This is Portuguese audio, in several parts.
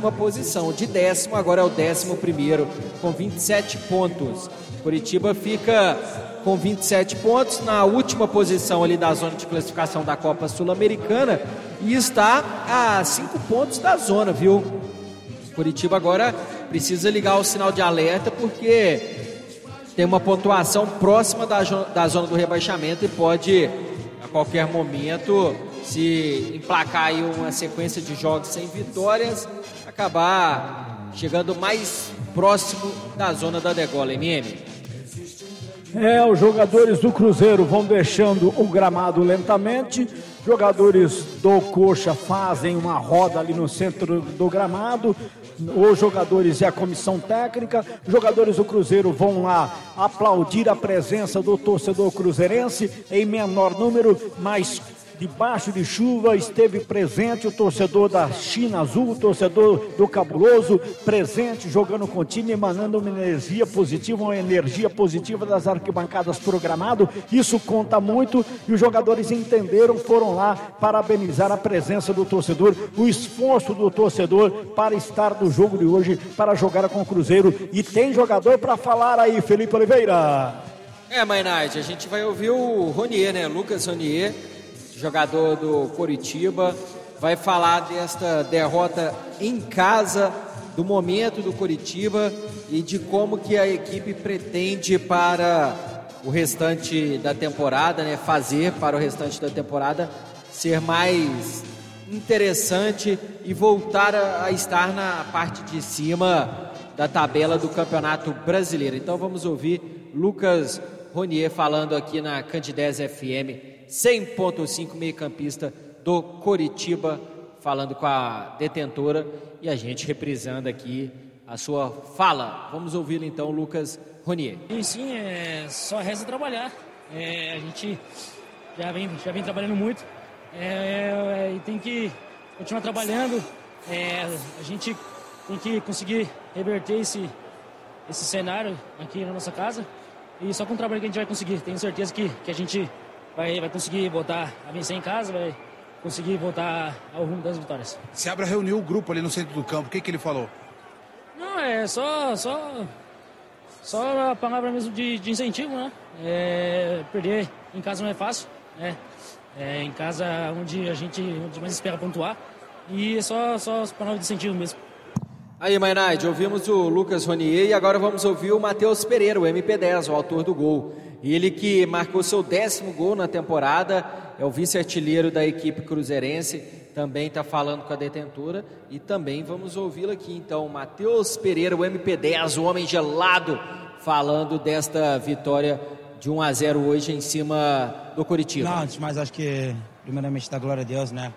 última posição. De 10º, agora é o 11º, com 27 pontos. Curitiba fica com 27 pontos na última posição ali da zona de classificação da Copa Sul-Americana e está a 5 pontos da zona, viu? Curitiba agora precisa ligar o sinal de alerta porque tem uma pontuação próxima da zona do rebaixamento e pode, a qualquer momento, se emplacar aí uma sequência de jogos sem vitórias, acabar chegando mais próximo da zona da degola, MM. Os jogadores do Cruzeiro vão deixando o gramado lentamente. Jogadores do Coxa fazem uma roda ali no centro do gramado. Os jogadores e a comissão técnica. Os jogadores do Cruzeiro vão lá aplaudir a presença do torcedor cruzeirense em menor número, mas debaixo de chuva esteve presente o torcedor da China Azul, o torcedor do Cabuloso, presente, jogando com o time, emanando uma energia positiva das arquibancadas programado. Isso conta muito e os jogadores entenderam, foram lá parabenizar a presença do torcedor, o esforço do torcedor para estar no jogo de hoje, para jogar com o Cruzeiro. E tem jogador para falar aí, Felipe Oliveira. Maynard, a gente vai ouvir o Ronier, né? Lucas Ronier, jogador do Coritiba, vai falar desta derrota em casa, do momento do Coritiba e de como que a equipe pretende para o restante da temporada, né, fazer para o restante da temporada ser mais interessante e voltar a estar na parte de cima da tabela do Campeonato Brasileiro. Então vamos ouvir Lucas Ronier falando aqui na Candidez FM 100.5, meio-campista do Coritiba, falando com a detentora e a gente reprisando aqui a sua fala. Vamos ouvi-lo então, Lucas Ronier. Sim, só resta trabalhar. A gente já vem trabalhando muito e tem que continuar trabalhando. A gente tem que conseguir reverter esse cenário aqui na nossa casa e só com o trabalho que a gente vai conseguir. Tenho certeza que a gente vai conseguir voltar a vencer em casa, vai conseguir voltar ao rumo das vitórias. Seabra reuniu o grupo ali no centro do campo, o que ele falou? Não, só a palavra mesmo de incentivo, né? Perder em casa não é fácil, né? Em casa onde mais espera pontuar e só as palavras de incentivo mesmo. Aí, Maynard, ouvimos o Lucas Ronier e agora vamos ouvir o Matheus Pereira, o MP10, o autor do gol. Ele que marcou seu 10º gol na temporada, é o vice-artilheiro da equipe cruzeirense, também está falando com a detentora e também vamos ouvi-lo aqui. Então, Matheus Pereira, o MP10, o homem gelado, falando desta vitória de 1-0 hoje em cima do Coritiba. Não, antes de mais, acho que primeiramente dá glória a Deus, né?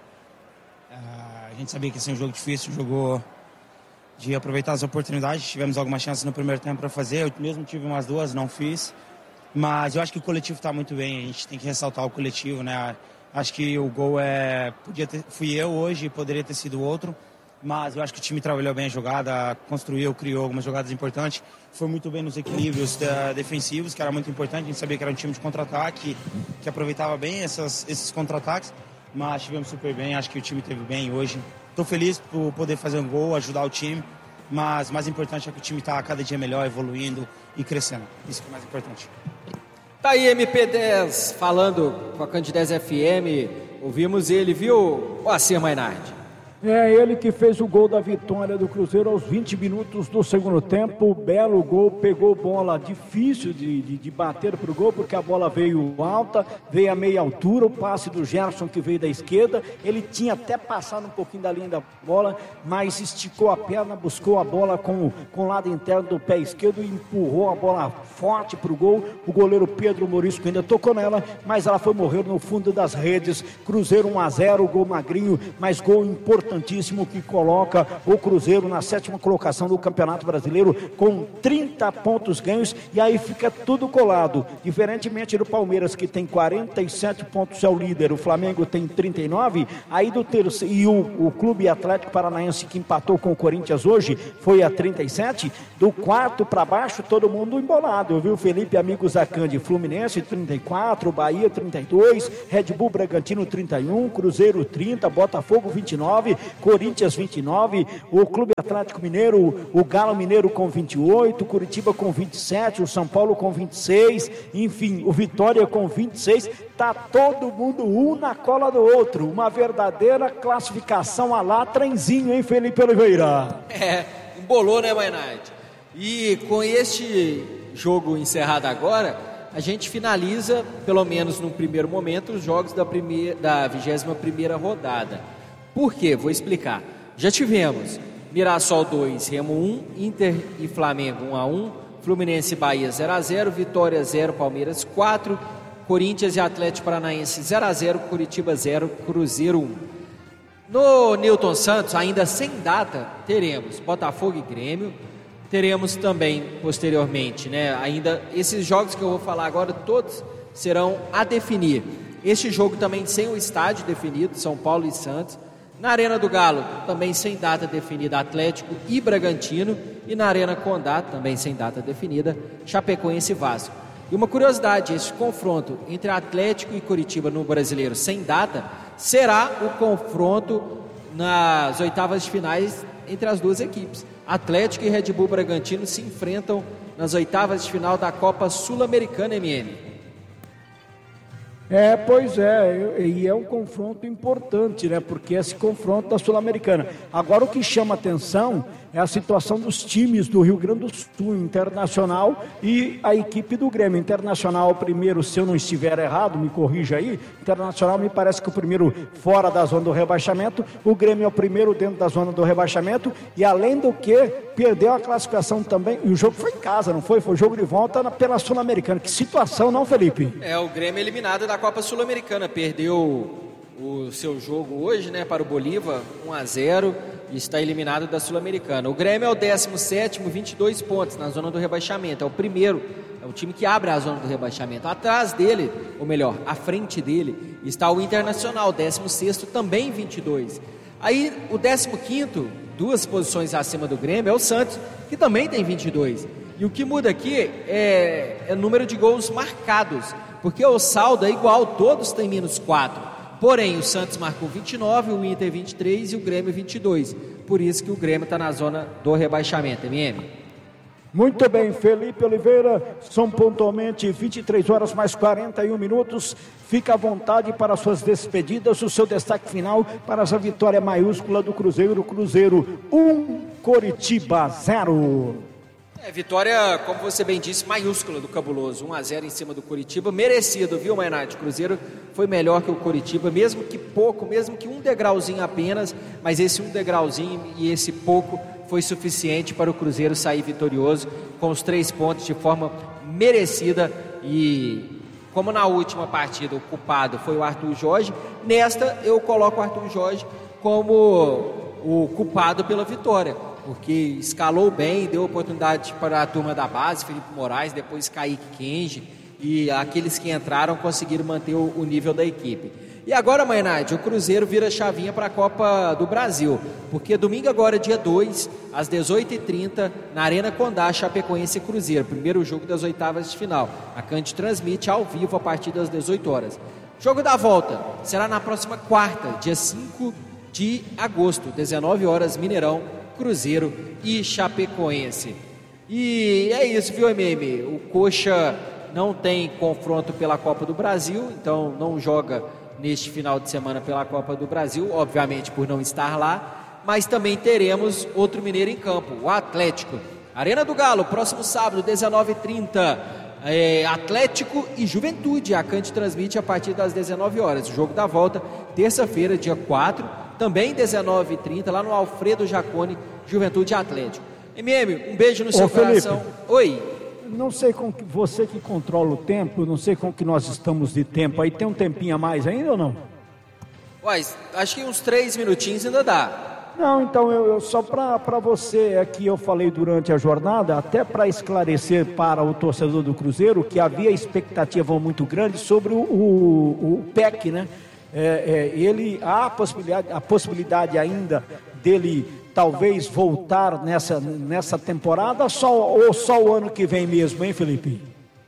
A gente sabia que ia ser um jogo difícil, jogou de aproveitar as oportunidades, tivemos algumas chances no primeiro tempo para fazer, eu mesmo tive umas duas, não fiz. Mas eu acho que o coletivo está muito bem, a gente tem que ressaltar o coletivo, né? Acho que o gol fui eu hoje, poderia ter sido outro, mas eu acho que o time trabalhou bem a jogada, criou algumas jogadas importantes, foi muito bem nos equilíbrios defensivos, que era muito importante, a gente sabia que era um time de contra-ataque, que aproveitava bem esses contra-ataques, mas tivemos super bem, acho que o time esteve bem hoje. Estou feliz por poder fazer um gol, ajudar o time, mas mais importante é que o time está cada dia melhor, evoluindo e crescendo, isso que é mais importante. Tá aí MP10 falando com a Candidez FM, ouvimos ele, viu, Moacir Maynard? Ele que fez o gol da vitória do Cruzeiro aos 20 minutos do segundo tempo, belo gol, pegou bola difícil de bater pro gol, porque a bola veio alta, veio a meia altura, o passe do Gerson que veio da esquerda, ele tinha até passado um pouquinho da linha da bola, mas esticou a perna, buscou a bola com o lado interno do pé esquerdo e empurrou a bola forte pro gol, o goleiro Pedro Morisco ainda tocou nela, mas ela foi morrer no fundo das redes. Cruzeiro 1-0, gol magrinho, mas gol importantíssimo que coloca o Cruzeiro na 7ª colocação do Campeonato Brasileiro com 30 pontos ganhos e aí fica tudo colado, diferentemente do Palmeiras que tem 47 pontos, é o líder, o Flamengo tem 39, aí do terceiro, e o Clube Atlético Paranaense que empatou com o Corinthians hoje foi a 37, do quarto para baixo todo mundo embolado, viu? Felipe Amigos Zacandi, Fluminense 34, Bahia 32, Red Bull Bragantino 31, Cruzeiro 30, Botafogo 29, 29, Corinthians 29, o Clube Atlético Mineiro, o Galo Mineiro com 28, o Curitiba com 27, o São Paulo com 26, enfim, o Vitória com 26, tá todo mundo um na cola do outro, uma verdadeira classificação a lá trenzinho, hein, Felipe Oliveira? Embolou, né, Maynard? E com este jogo encerrado agora, a gente finaliza, pelo menos no primeiro momento, os jogos da 21ª rodada. Por quê? Vou explicar. Já tivemos Mirassol 2, Remo 1, Inter e Flamengo 1-1, Fluminense e Bahia 0-0, Vitória 0, Palmeiras 4, Corinthians e Atlético Paranaense 0-0, Curitiba 0, Cruzeiro 1. No Newton Santos, ainda sem data, teremos Botafogo e Grêmio. Teremos também, posteriormente, né, ainda esses jogos que eu vou falar agora, todos serão a definir. Este jogo também sem o estádio definido, São Paulo e Santos. Na Arena do Galo, também sem data definida, Atlético e Bragantino. E na Arena Condá, também sem data definida, Chapecoense e Vasco. E uma curiosidade, esse confronto entre Atlético e Curitiba no Brasileiro sem data, será o confronto nas oitavas de finais entre as duas equipes. Atlético e Red Bull Bragantino se enfrentam nas oitavas de final da Copa Sul-Americana, MM. Pois é, e é um confronto importante, né? Porque esse confronto da Sul-Americana. Agora o que chama atenção é a situação dos times do Rio Grande do Sul, Internacional e a equipe do Grêmio. Internacional, primeiro, se eu não estiver errado, me corrija aí, Internacional me parece que o primeiro fora da zona do rebaixamento, o Grêmio é o primeiro dentro da zona do rebaixamento e além do que, perdeu a classificação também, e o jogo foi em casa, não foi? Foi jogo de volta pela Sul-Americana. Que situação, não, Felipe? O Grêmio eliminado da Copa Sul-Americana, perdeu o seu jogo hoje, né, para o Bolívar, 1-0, e está eliminado da Sul-Americana. O Grêmio é o 17º, 22 pontos na zona do rebaixamento, é o primeiro, é o time que abre a zona do rebaixamento. Atrás dele, ou melhor, à frente dele, está o Internacional, 16º, também 22. Aí o 15º, 2 posições acima do Grêmio, é o Santos, que também tem 22. E o que muda aqui é o número de gols marcados, porque o saldo é igual, todos têm -4. Porém, o Santos marcou 29, o Inter 23 e o Grêmio 22. Por isso que o Grêmio está na zona do rebaixamento, MM. Muito bem, Felipe Oliveira, são pontualmente 23 horas mais 41 minutos. Fica à vontade para suas despedidas, o seu destaque final para essa vitória maiúscula do Cruzeiro. Cruzeiro 1, Coritiba 0. Vitória, como você bem disse, maiúscula do Cabuloso, 1-0 em cima do Coritiba, merecido, viu, Maynard? O Cruzeiro foi melhor que o Coritiba, mesmo que pouco, mesmo que um degrauzinho apenas, mas esse um degrauzinho e esse pouco foi suficiente para o Cruzeiro sair vitorioso com os 3 pontos de forma merecida. E como na última partida o culpado foi o Arthur Jorge, nesta eu coloco o Arthur Jorge como o culpado pela vitória, porque escalou bem, deu oportunidade para a turma da base, Felipe Moraes, depois Kaique Kenji, e aqueles que entraram conseguiram manter o nível da equipe. E agora, Maynard, o Cruzeiro vira chavinha para a Copa do Brasil, porque domingo agora, dia 2, às 18h30, na Arena Condá, Chapecoense e Cruzeiro, primeiro jogo das oitavas de final. A Cand transmite ao vivo a partir das 18 horas. Jogo da volta será na próxima quarta, dia 5 de agosto, 19 horas, Mineirão, Cruzeiro e Chapecoense. E é isso, viu, MM? O Coxa não tem confronto pela Copa do Brasil, então não joga neste final de semana pela Copa do Brasil, obviamente por não estar lá, mas também teremos outro mineiro em campo, o Atlético. Arena do Galo, próximo sábado, 19h30, Atlético e Juventude. A Cand transmite a partir das 19 horas. O jogo da volta, terça-feira, dia 4, também 19h30, lá no Alfredo Jaconi, Juventude e Atlético. MM, um beijo no seu coração. Felipe, oi. Não sei com que você que controla o tempo, não sei com que nós estamos de tempo. Aí tem um tempinho a mais ainda ou não? Acho que uns 3 minutinhos ainda dá. Não, então eu só para você aqui eu falei durante a jornada, até para esclarecer para o torcedor do Cruzeiro que havia expectativa muito grande sobre o PEC, né? Ele há a possibilidade ainda dele talvez voltar nessa temporada ou só o ano que vem mesmo, hein, Felipe?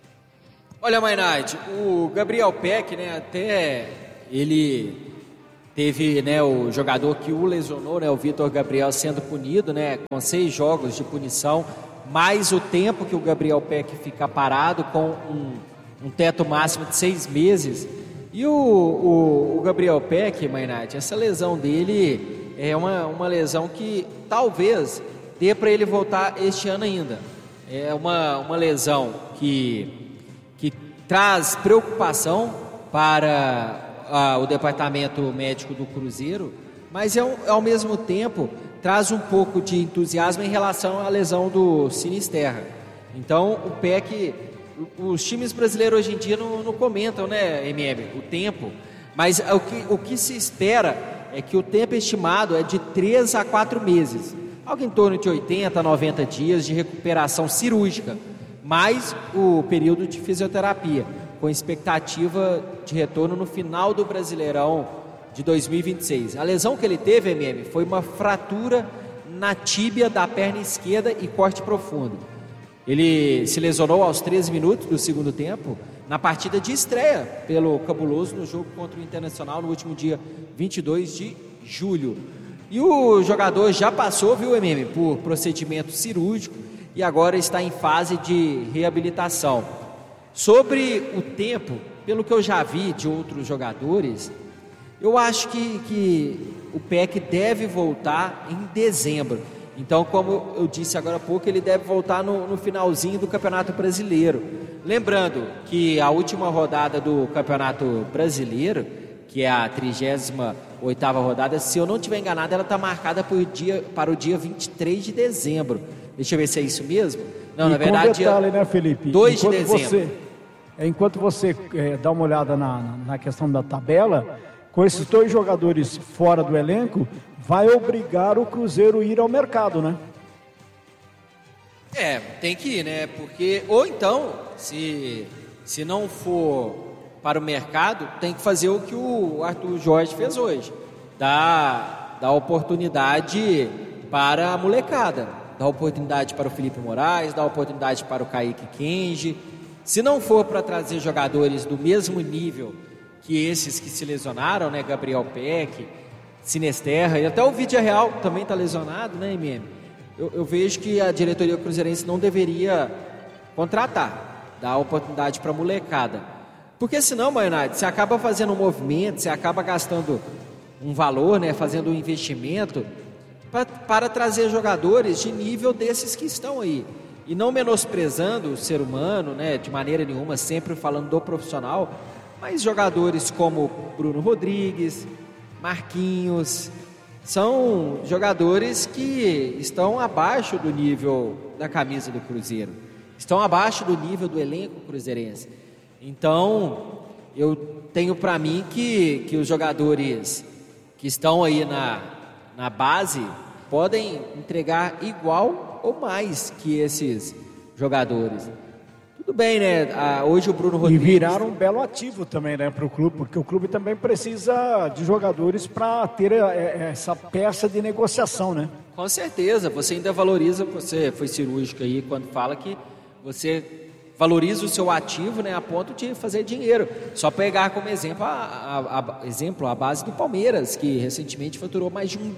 Olha, Maynard, o Gabriel Peck, né, até ele Teve, né, o jogador que o lesionou, né, o Vitor Gabriel, sendo punido, né, com 6 jogos de punição, mais o tempo que o Gabriel Peck fica parado, com um teto máximo de 6 meses. E o Gabriel Peck, Mainardi, essa lesão dele é uma lesão que talvez dê para ele voltar este ano ainda. É uma lesão que traz preocupação para o departamento médico do Cruzeiro, mas ao mesmo tempo traz um pouco de entusiasmo em relação à lesão do Sinisterra. Então o Peck, os times brasileiros hoje em dia não comentam, né, o tempo, mas o que se espera é que o tempo estimado é de 3 a 4 meses, algo em torno de 80 a 90 dias de recuperação cirúrgica, mais o período de fisioterapia, com expectativa de retorno no final do Brasileirão de 2026. A lesão que ele teve, foi uma fratura na tíbia da perna esquerda e corte profundo. Ele se lesionou aos 13 minutos do segundo tempo, na partida de estreia pelo Cabuloso no jogo contra o Internacional no último dia 22 de julho. E o jogador já passou, viu, por procedimento cirúrgico e agora está em fase de reabilitação. Sobre o tempo, pelo que eu já vi de outros jogadores, eu acho que o Peck deve voltar em dezembro. Então, como eu disse agora há pouco, ele deve voltar no finalzinho do Campeonato Brasileiro. Lembrando que a última rodada do Campeonato Brasileiro, que é a 38ª rodada, se eu não estiver enganado, ela está marcada para o dia 23 de dezembro. Deixa eu ver se é isso mesmo. Não, na verdade, detalhe, né, Felipe? 2 de dezembro. Enquanto você dá uma olhada na questão da tabela, com esses 2 jogadores fora do elenco, vai obrigar o Cruzeiro a ir ao mercado, né? Tem que ir, né? Porque, ou então, se não for para o mercado, tem que fazer o que o Arthur Jorge fez hoje. Dar oportunidade para a molecada. Dar oportunidade para o Felipe Moraes, dar oportunidade para o Kaique Kenji. Se não for para trazer jogadores do mesmo nível que esses que se lesionaram, né? Gabriel Peck, Sinisterra, e até o Vidia Real também está lesionado, né, Eu vejo que a diretoria cruzeirense não deveria contratar, dar oportunidade para a molecada. Porque senão, Maionade, você acaba fazendo um movimento, você acaba gastando um valor, né, fazendo um investimento para trazer jogadores de nível desses que estão aí. E não menosprezando o ser humano, né, de maneira nenhuma, sempre falando do profissional, mas jogadores como Bruno Rodrigues, Marquinhos, são jogadores que estão abaixo do nível da camisa do Cruzeiro, estão abaixo do nível do elenco cruzeirense. Então, eu tenho para mim que os jogadores que estão aí na base podem entregar igual ou mais que esses jogadores. Tudo bem, né? Hoje o Bruno Rodrigues... E viraram um belo ativo também, né, para o clube, porque o clube também precisa de jogadores para ter essa peça de negociação, né? Com certeza, você ainda valoriza, você foi cirúrgico aí quando fala que você valoriza o seu ativo, né, a ponto de fazer dinheiro. Só pegar como exemplo a base do Palmeiras, que recentemente faturou mais de 1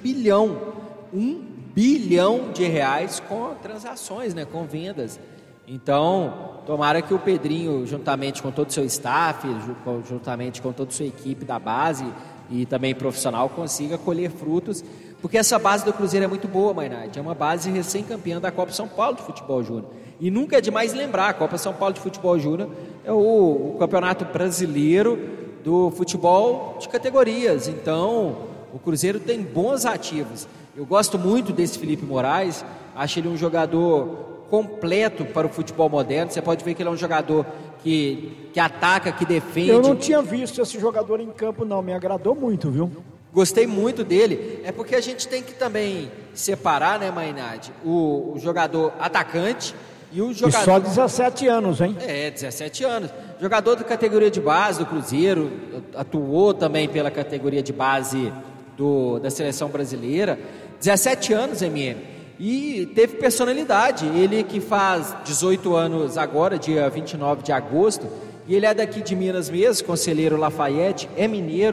bilhão de reais com transações, né, com vendas. Então, tomara que o Pedrinho, juntamente com todo o seu staff, juntamente com toda a sua equipe da base e também profissional, consiga colher frutos, porque essa base do Cruzeiro é muito boa, Mainardi. É uma base recém-campeã da Copa São Paulo de Futebol Júnior. E nunca é demais lembrar, a Copa São Paulo de Futebol Júnior é o campeonato brasileiro do futebol de categorias. Então, o Cruzeiro tem bons ativos. Eu gosto muito desse Felipe Moraes, acho ele um jogador completo para o futebol moderno. Você pode ver que ele é um jogador que ataca, que defende. Eu não tinha visto esse jogador em campo, não. Me agradou muito, viu? Gostei muito dele. É porque a gente tem que também separar, né, Mainardi, o jogador atacante e o jogador... E só 17 anos, hein? 17 anos. Jogador da categoria de base do Cruzeiro, atuou também pela categoria de base da seleção brasileira. 17 anos, E teve personalidade. Ele que faz 18 anos agora, dia 29 de agosto, e ele é daqui de Minas mesmo, Conselheiro Lafayette, é mineiro,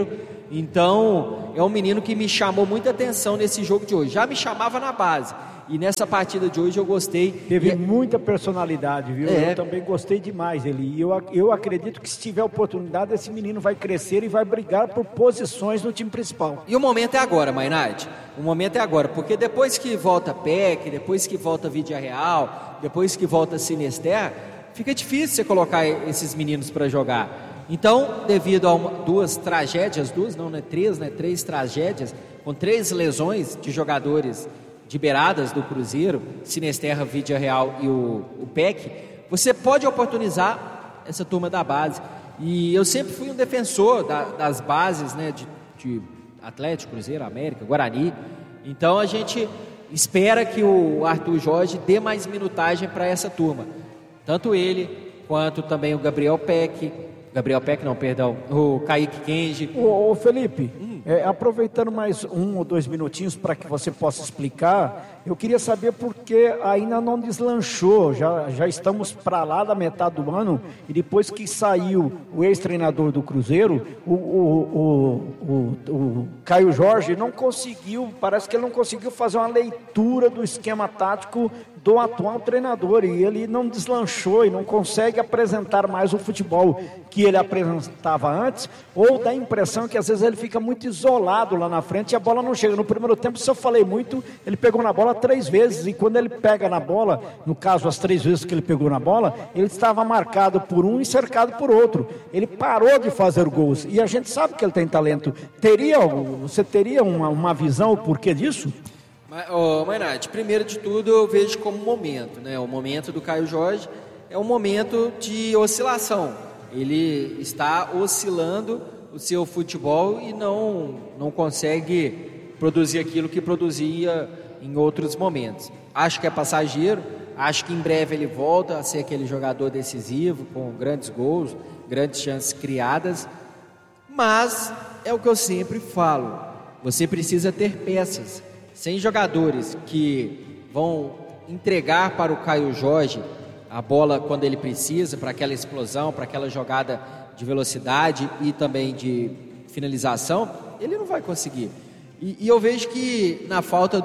Então, é um menino que me chamou muita atenção nesse jogo de hoje. Já me chamava na base. E nessa partida de hoje eu gostei. Teve muita personalidade, viu? Eu também gostei demais dele. E eu acredito que se tiver oportunidade, esse menino vai crescer e vai brigar por posições no time principal. E o momento é agora, Mainardi. O momento é agora, porque depois que volta PEC, depois que volta Vídea Real, depois que volta Sinisterra, fica difícil você colocar esses meninos para jogar. Então, devido a duas tragédias, três tragédias, com 3 lesões de jogadores de beiradas do Cruzeiro, Sinisterra, Vídea Real e o PEC, você pode oportunizar essa turma da base. E eu sempre fui um defensor das bases, né, de Atlético, Cruzeiro, América, Guarani. Então a gente espera que o Arthur Jorge dê mais minutagem para essa turma. Tanto ele, quanto também o o Kaique Kenji. Ô Felipe, aproveitando mais 1 ou 2 minutinhos para que você possa explicar, eu queria saber por que ainda não deslanchou, já estamos para lá da metade do ano, e depois que saiu o ex-treinador do Cruzeiro, o Caio Jorge parece que ele não conseguiu fazer uma leitura do esquema tático do atual treinador, e ele não deslanchou e não consegue apresentar mais o futebol que ele apresentava antes, ou dá a impressão que às vezes ele fica muito isolado lá na frente e a bola não chega. No primeiro tempo, se eu falei muito, ele pegou na bola 3 vezes, e quando ele pega na bola, no caso as 3 vezes que ele pegou na bola, ele estava marcado por um e cercado por outro. Ele parou de fazer gols, e a gente sabe que ele tem talento. Você teria uma visão, o porquê disso? Mainardi, primeiro de tudo eu vejo como momento, né? O momento do Caio Jorge é um momento de oscilação. Ele está oscilando o seu futebol e não consegue produzir aquilo que produzia em outros momentos. Acho que é passageiro, acho que em breve ele volta a ser aquele jogador decisivo, com grandes gols, grandes chances criadas, mas é o que eu sempre falo, você precisa ter peças. Sem jogadores que vão entregar para o Caio Jorge a bola quando ele precisa, para aquela explosão, para aquela jogada de velocidade e também de finalização, ele não vai conseguir. E eu vejo que na falta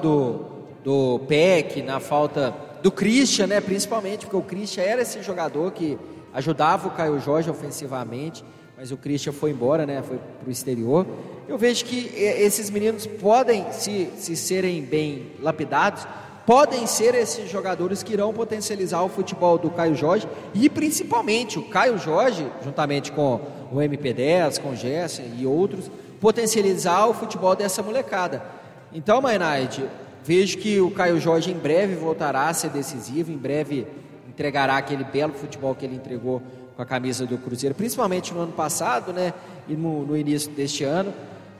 do PEC, na falta do Christian, né, principalmente, porque o Christian era esse jogador que ajudava o Caio Jorge ofensivamente, mas o Christian foi embora, né, foi para o exterior. Eu vejo que esses meninos podem, se serem bem lapidados, podem ser esses jogadores que irão potencializar o futebol do Caio Jorge, e principalmente o Caio Jorge, juntamente com o MP10, com o Gerson e outros, potencializar o futebol dessa molecada. Então, Mainardi, vejo que o Caio Jorge em breve voltará a ser decisivo, em breve entregará aquele belo futebol que ele entregou com a camisa do Cruzeiro, principalmente no ano passado, né, e no início deste ano.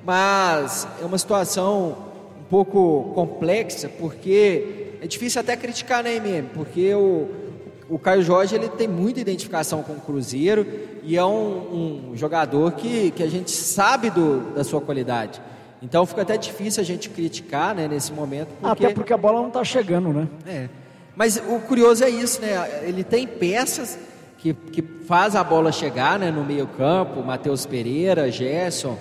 Mas é uma situação um pouco complexa, porque é difícil até criticar, né, MM? Porque o Caio Jorge, ele tem muita identificação com o Cruzeiro e é um jogador que a gente sabe da sua qualidade. Então fica até difícil a gente criticar, né, nesse momento. Até porque a bola não está chegando, né? Mas o curioso é isso, né? Ele tem peças que faz a bola chegar, né, no meio campo, Matheus Pereira, Gerson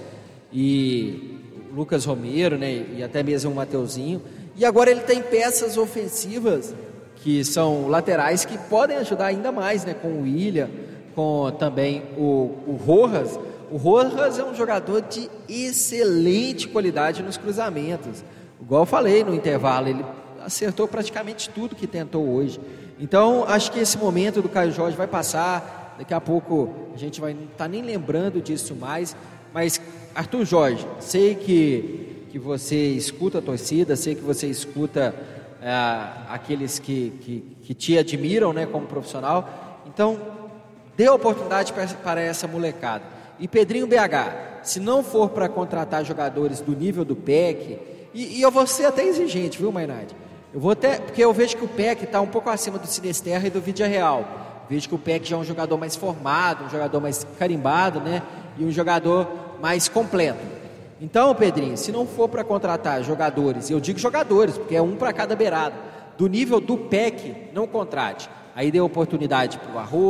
e Lucas Romero, né, e até mesmo o Mateuzinho. E agora ele tem peças ofensivas que são laterais que podem ajudar ainda mais, né, com o William, com também o Rojas. O Rojas é um jogador de excelente qualidade nos cruzamentos. Igual eu falei no intervalo, ele acertou praticamente tudo que tentou hoje. Então, acho que esse momento do Caio Jorge vai passar. Daqui a pouco a gente vai não estar nem lembrando disso mais. Mas, Arthur Jorge, sei que você escuta a torcida, sei que você escuta aqueles que te admiram, né, como profissional. Então, dê oportunidade para essa molecada. E Pedrinho BH, se não for para contratar jogadores do nível do PEC, e eu vou ser até exigente, viu, Mainardi? Porque eu vejo que o PEC está um pouco acima do Sinisterra e do Vídea Real. Vejo que o PEC já é um jogador mais formado, um jogador mais carimbado, né? E um jogador mais completo. Então, Pedrinho, se não for para contratar jogadores, eu digo jogadores, porque é um para cada beirada, do nível do PEC, não contrate. Aí dê oportunidade para o Arroio,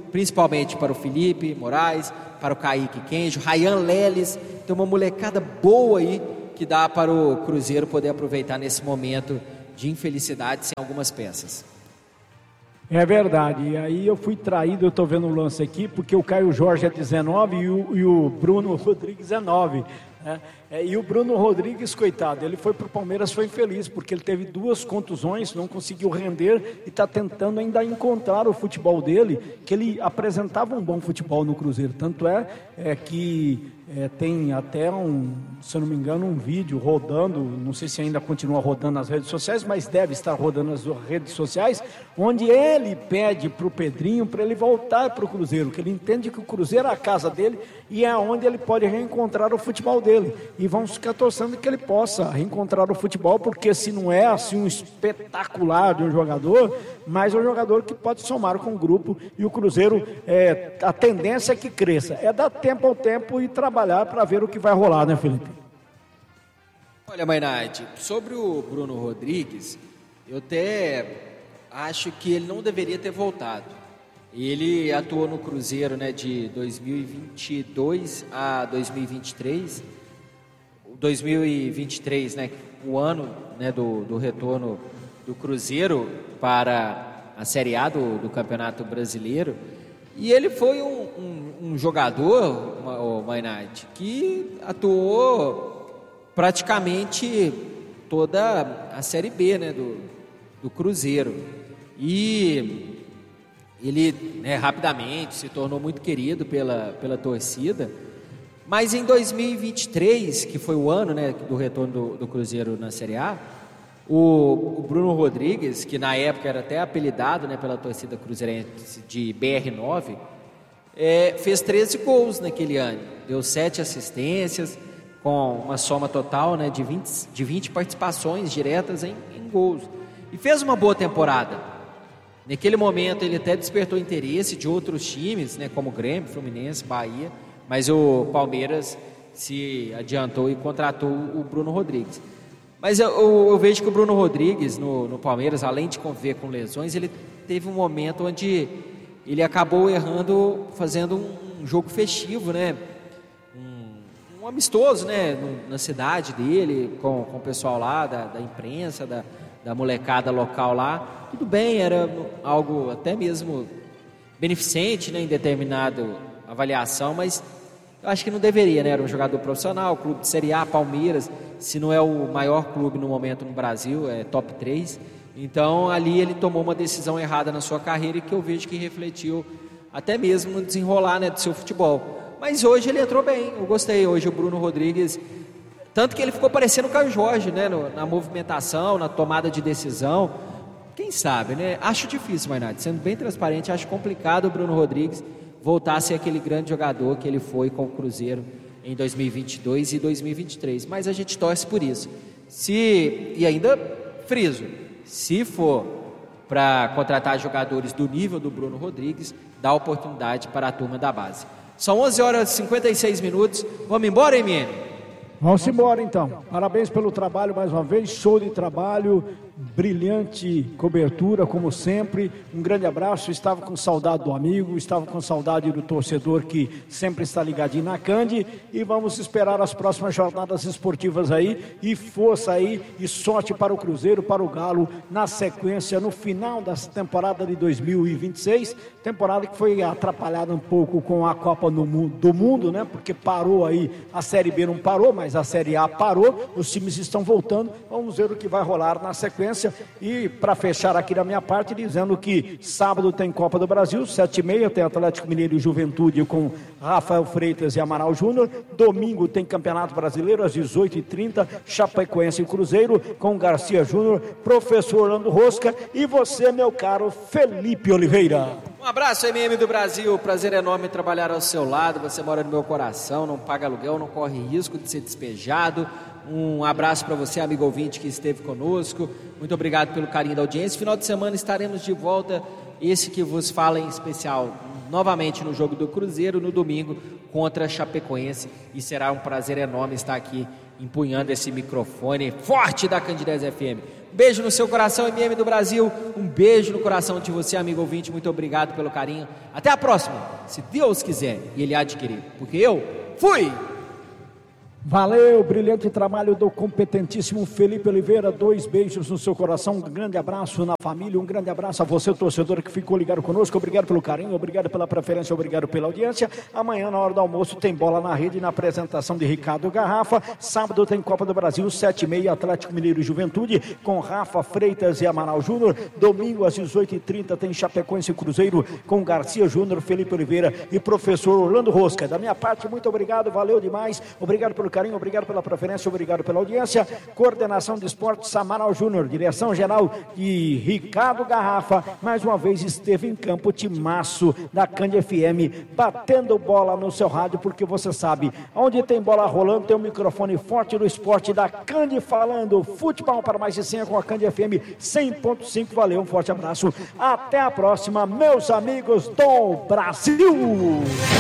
principalmente para o Felipe Moraes, para o Kaique Kenjo, Ryan Leles. Tem uma molecada boa aí que dá para o Cruzeiro poder aproveitar nesse momento de infelicidade sem algumas peças. É verdade, e aí eu fui traído, eu estou vendo o lance aqui, porque o Caio Jorge é 19 e o Bruno Rodrigues é 9, né? E o Bruno Rodrigues, coitado, ele foi para o Palmeiras, foi infeliz, porque ele teve 2 contusões, não conseguiu render e está tentando ainda encontrar o futebol dele, que ele apresentava um bom futebol no Cruzeiro, tanto que tem até se eu não me engano, um vídeo rodando, não sei se ainda continua rodando nas redes sociais, mas deve estar rodando nas redes sociais, onde ele pede para o Pedrinho para ele voltar para o Cruzeiro, que ele entende que o Cruzeiro é a casa dele e é onde ele pode reencontrar o futebol dele. E vamos ficar torcendo que ele possa reencontrar o futebol, porque se não é assim um espetacular de um jogador, mas é um jogador que pode somar com o grupo, e o Cruzeiro, a tendência é que cresça. É dar tempo ao tempo e trabalhar para ver o que vai rolar, né, Felipe? Olha, Mainardi, sobre o Bruno Rodrigues, eu até acho que ele não deveria ter voltado. Ele atuou no Cruzeiro, né, de 2022 a 2023. 2023, né, o ano, né, do retorno do Cruzeiro para a Série A do Campeonato Brasileiro. E ele foi um jogador, o Mainardi, que atuou praticamente toda a Série B, né, do Cruzeiro. E ele, né, rapidamente se tornou muito querido pela torcida. Mas em 2023, que foi o ano, né, do retorno do Cruzeiro na Série A, o Bruno Rodrigues, que na época era até apelidado, né, pela torcida cruzeirense de BR9, fez 13 gols naquele ano, deu 7 assistências, com uma soma total, né, de 20 participações diretas em gols. E fez uma boa temporada. Naquele momento ele até despertou interesse de outros times, né, como Grêmio, Fluminense, Bahia, mas o Palmeiras se adiantou e contratou o Bruno Rodrigues. Mas eu vejo que o Bruno Rodrigues no Palmeiras, além de conviver com lesões, ele teve um momento onde ele acabou errando, fazendo um jogo festivo, né? Um amistoso, né? Na cidade dele, com o pessoal lá, da imprensa, da molecada local lá. Tudo bem, era algo até mesmo beneficente, né, em determinada avaliação, mas eu acho que não deveria, né? Era um jogador profissional, clube de Série A, Palmeiras, se não é o maior clube no momento no Brasil, é top 3. Então ali ele tomou uma decisão errada na sua carreira e que eu vejo que refletiu até mesmo no desenrolar, né, do seu futebol. Mas hoje ele entrou bem, eu gostei. Hoje o Bruno Rodrigues, tanto que ele ficou parecendo o Caio Jorge, né, na movimentação, na tomada de decisão. Quem sabe, né? Acho difícil, Mainardi, sendo bem transparente, acho complicado o Bruno Rodrigues voltar a ser aquele grande jogador que ele foi com o Cruzeiro em 2022 e 2023. Mas a gente torce por isso. E ainda friso, se for para contratar jogadores do nível do Bruno Rodrigues, dá oportunidade para a turma da base. São 11 horas e 56 minutos. Vamos embora, MN? Vamos embora então. Parabéns pelo trabalho mais uma vez, show de trabalho, brilhante cobertura como sempre. Um grande abraço. Estava com saudade do amigo, estava com saudade do torcedor que sempre está ligadinho na Cande, e vamos esperar as próximas jornadas esportivas aí, e força aí e sorte para o Cruzeiro, para o Galo na sequência, no final dessa temporada de 2026, temporada que foi atrapalhada um pouco com a Copa do Mundo, né? Porque parou aí, a Série B não parou, mas a Série A parou, os times estão voltando. Vamos ver o que vai rolar na sequência. E para fechar aqui da minha parte, dizendo que sábado tem Copa do Brasil, 7h30, tem Atlético Mineiro e Juventude com Rafael Freitas e Amaral Júnior. Domingo tem Campeonato Brasileiro às 18h30, Chapecoense e Cruzeiro com Garcia Júnior, Professor Orlando Rosca e você, meu caro Felipe Oliveira. Um abraço, MM do Brasil, prazer enorme trabalhar ao seu lado. Você mora no meu coração, não paga aluguel, não corre risco de ser despejado. Um abraço para você, amigo ouvinte que esteve conosco. Muito obrigado pelo carinho da audiência. Final de semana estaremos de volta, esse que vos fala em especial, novamente no jogo do Cruzeiro, no domingo, contra a Chapecoense. E será um prazer enorme estar aqui empunhando esse microfone forte da Candidez FM. beijo no seu coração, MM do Brasil. Um beijo no coração de você, amigo ouvinte. Muito obrigado pelo carinho. Até a próxima, se Deus quiser e Ele adquirir. Porque eu fui! Valeu, brilhante trabalho do competentíssimo Felipe Oliveira. 2 beijos no seu coração, um grande abraço na família, um grande abraço a você, torcedor que ficou ligado conosco. Obrigado pelo carinho, obrigado pela preferência, obrigado pela audiência. Amanhã, na hora do almoço, tem Bola na Rede na apresentação de Ricardo Garrafa. Sábado tem Copa do Brasil, 7h30, Atlético Mineiro e Juventude, com Rafa Freitas e Amaral Júnior. Domingo, às 18h30, tem Chapecoense e Cruzeiro, com Garcia Júnior, Felipe Oliveira e professor Orlando Rosca. Da minha parte, muito obrigado, valeu demais. Obrigado pelo carinho, obrigado pela preferência, obrigado pela audiência. Coordenação de esportes, Amaral Júnior. Direção geral de Ricardo Garrafa. Mais uma vez esteve em campo o timaço da Cândia FM, batendo bola no seu rádio, porque você sabe, onde tem bola rolando, tem um microfone forte do esporte da Cândia falando futebol para mais de 100 com a Cândia FM 100.5. Valeu, um forte abraço. Até a próxima, meus amigos do Brasil.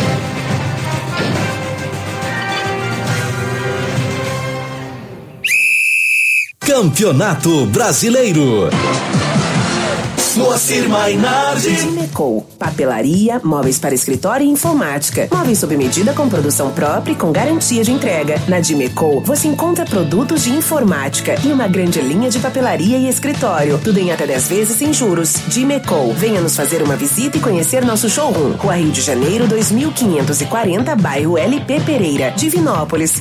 Campeonato Brasileiro. Moacir Mainardi. Dimecol, papelaria, móveis para escritório e informática. Móveis sob medida com produção própria e com garantia de entrega. Na Dimecol, você encontra produtos de informática e uma grande linha de papelaria e escritório. Tudo em até 10 vezes sem juros. Dimecol, venha nos fazer uma visita e conhecer nosso showroom. Rua Rio de Janeiro, 2540, bairro LP Pereira. Divinópolis,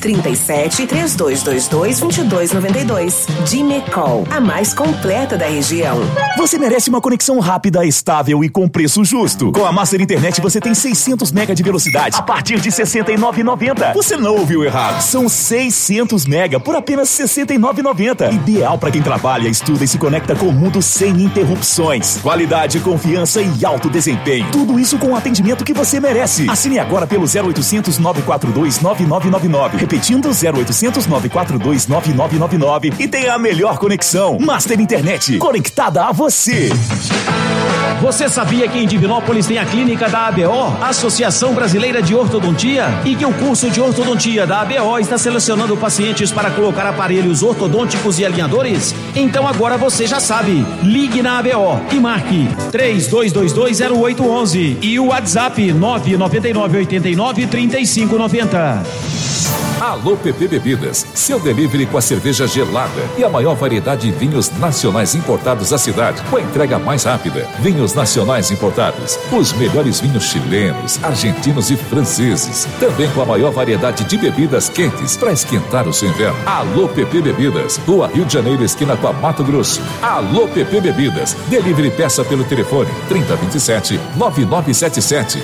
37-3222-2292. Dimecol, a mais completa da região. Você merece uma conexão rápida, estável e com preço justo. Com a Master Internet você tem 600 mega de velocidade a partir de R$ 69,90. Você não ouviu errado. São 600 mega por apenas R$ 69,90. Ideal para quem trabalha, estuda e se conecta com o mundo sem interrupções. Qualidade, confiança e alto desempenho. Tudo isso com o atendimento que você merece. Assine agora pelo 0800 942 9999. Repetindo, 0800 942 9999 e tenha a melhor conexão. Master Internet, conectada a você. Você sabia que em Divinópolis tem a clínica da ABO, Associação Brasileira de Ortodontia, e que o curso de ortodontia da ABO está selecionando pacientes para colocar aparelhos ortodônticos e alinhadores? Então agora você já sabe. Ligue na ABO e marque 32220811 e o WhatsApp 999893590. Alô PP Bebidas, seu delivery com a cerveja gelada e a maior variedade de vinhos nacionais importados da cidade, com a entrega mais rápida. Vinhos nacionais importados, os melhores vinhos chilenos, argentinos e franceses, também com a maior variedade de bebidas quentes para esquentar o seu inverno. Alô PP Bebidas, Rua Rio de Janeiro, esquina com a Mato Grosso. Alô PP Bebidas, delivery peça pelo telefone 3027-9977,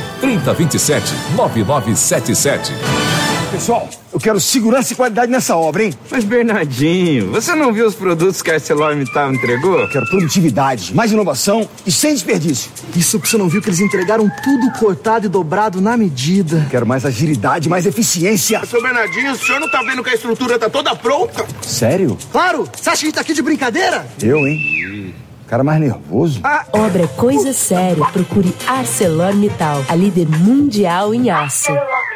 3027-9977. Pessoal, eu quero segurança e qualidade nessa obra, hein? Mas, Bernardinho, você não viu os produtos que a ArcelorMittal entregou? Eu quero produtividade, mais inovação e sem desperdício. Isso que você não viu, que eles entregaram tudo cortado e dobrado na medida. Quero mais agilidade, mais eficiência. Seu Bernardinho, o senhor não tá vendo que a estrutura tá toda pronta? Sério? Claro! Você acha que a gente tá aqui de brincadeira? Eu, hein? Cara mais nervoso. Obra é coisa séria. Procure ArcelorMittal, a líder mundial em aço.